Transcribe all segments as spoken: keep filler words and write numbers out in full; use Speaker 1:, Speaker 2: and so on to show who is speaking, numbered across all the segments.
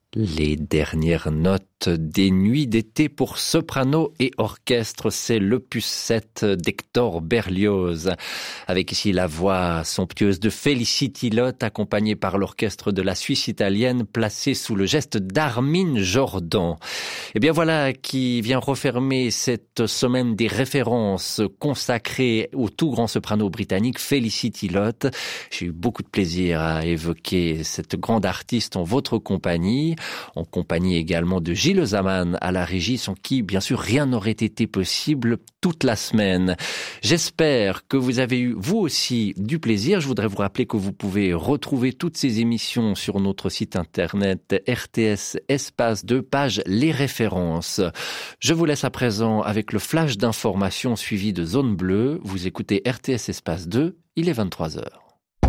Speaker 1: Les dernières notes des nuits d'été pour soprano et orchestre, c'est l'opus sept d'Hector Berlioz, avec ici la voix somptueuse de Felicity Lott, accompagnée par l'orchestre de la Suisse italienne, placé sous le geste d'Armin Jordan. Et bien voilà qui vient refermer cette semaine des références consacrées au tout grand soprano britannique Felicity Lott. J'ai eu beaucoup de plaisir à évoquer cette grande artiste en votre compagnie, en compagnie également de Gilles Zaman à la régie, sans qui, bien sûr, rien n'aurait été possible toute la semaine. J'espère que vous avez eu, vous aussi, du plaisir. Je voudrais vous rappeler que vous pouvez retrouver toutes ces émissions sur notre site internet R T S Espace deux, page Les Références. Je vous laisse à présent avec le flash d'information suivi de Zone Bleue. Vous écoutez R T S Espace deux, il est vingt-trois heures.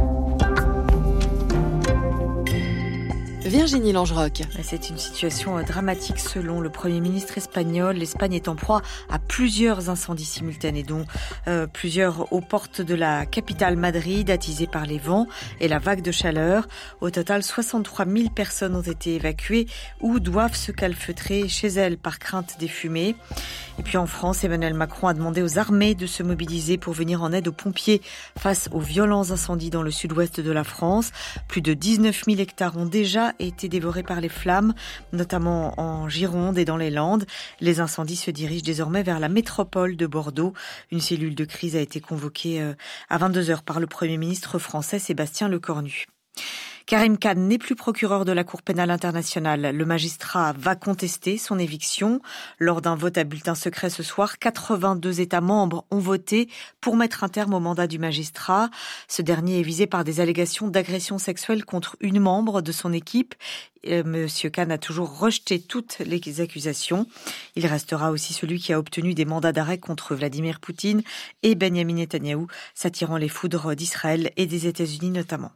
Speaker 2: Virginie Langerock.
Speaker 3: C'est une situation dramatique selon le Premier ministre espagnol. L'Espagne est en proie à plusieurs incendies simultanés, dont euh, plusieurs aux portes de la capitale Madrid, attisés par les vents et la vague de chaleur. Au total, soixante-trois mille personnes ont été évacuées ou doivent se calfeutrer chez elles par crainte des fumées. Et puis en France, Emmanuel Macron a demandé aux armées de se mobiliser pour venir en aide aux pompiers face aux violents incendies dans le sud-ouest de la France. Plus de dix-neuf mille hectares ont déjà été dévorés par les flammes, notamment en Gironde et dans les Landes. Les incendies se dirigent désormais vers la métropole de Bordeaux. Une cellule de crise a été convoquée à vingt-deux heures par le Premier ministre français Sébastien Lecornu. Karim Khan n'est plus procureur de la Cour pénale internationale. Le magistrat va contester son éviction. Lors d'un vote à bulletin secret ce soir, quatre-vingt-deux États membres ont voté pour mettre un terme au mandat du magistrat. Ce dernier est visé par des allégations d'agression sexuelle contre une membre de son équipe. Monsieur Khan a toujours rejeté toutes les accusations. Il restera aussi celui qui a obtenu des mandats d'arrêt contre Vladimir Poutine et Benyamin Netanyahou, s'attirant les foudres d'Israël et des États-Unis notamment.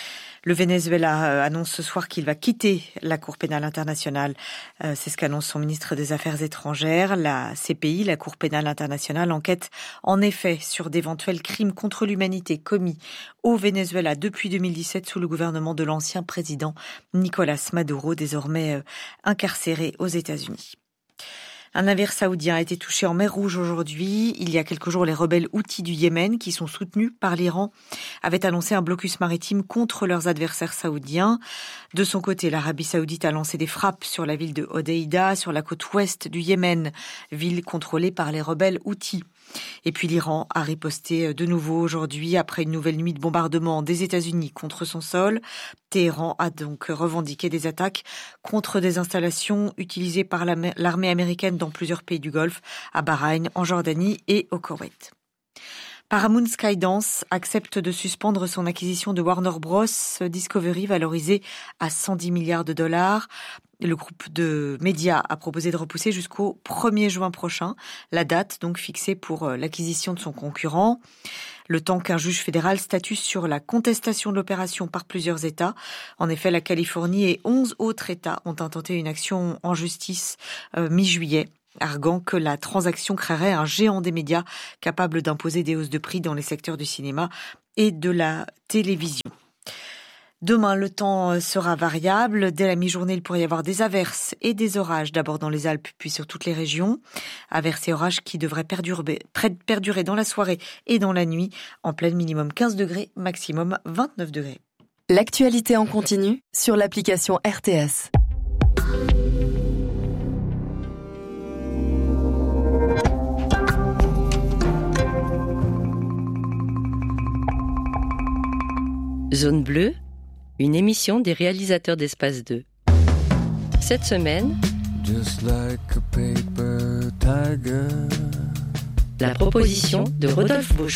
Speaker 3: Le Venezuela annonce ce soir qu'il va quitter la Cour pénale internationale. C'est ce qu'annonce son ministre des Affaires étrangères. La C P I, la Cour pénale internationale, enquête en effet sur d'éventuels crimes contre l'humanité commis au Venezuela depuis deux mille dix-sept sous le gouvernement de l'ancien président Nicolás Maduro, désormais incarcéré aux États-Unis. Un navire saoudien a été touché en mer Rouge aujourd'hui. Il y a quelques jours, les rebelles Houthis du Yémen, qui sont soutenus par l'Iran, avaient annoncé un blocus maritime contre leurs adversaires saoudiens. De son côté, l'Arabie saoudite a lancé des frappes sur la ville de Hodeïda, sur la côte ouest du Yémen, ville contrôlée par les rebelles Houthis. Et puis l'Iran a riposté de nouveau aujourd'hui après une nouvelle nuit de bombardement des États-Unis contre son sol. Téhéran a donc revendiqué des attaques contre des installations utilisées par l'armée américaine dans plusieurs pays du Golfe, à Bahreïn, en Jordanie et au Koweït. Paramount Skydance accepte de suspendre son acquisition de Warner Bros. Discovery, valorisée à cent dix milliards de dollars. Le groupe de médias a proposé de repousser jusqu'au premier juin prochain la date donc fixée pour l'acquisition de son concurrent. Le temps qu'un juge fédéral statue sur la contestation de l'opération par plusieurs États. En effet, la Californie et onze autres États ont intenté une action en justice euh, mi-juillet, arguant que la transaction créerait un géant des médias capable d'imposer des hausses de prix dans les secteurs du cinéma et de la télévision. Demain, le temps sera variable. Dès la mi-journée, il pourrait y avoir des averses et des orages, d'abord dans les Alpes, puis sur toutes les régions. Averses et orages qui devraient perdurer, perdurer dans la soirée et dans la nuit, en pleine minimum quinze degrés, maximum vingt-neuf degrés.
Speaker 2: L'actualité en continu sur l'application R T S.
Speaker 4: Zone Bleue, une émission des réalisateurs d'Espace deux. Cette semaine, Just like a paper tiger. La proposition de Rodolphe Bauch.